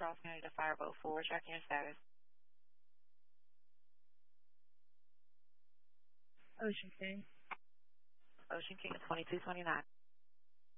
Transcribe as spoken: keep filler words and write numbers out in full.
Charles County to Fireboat four, tracking your status. Ocean King. Ocean King twenty-two twenty-nine.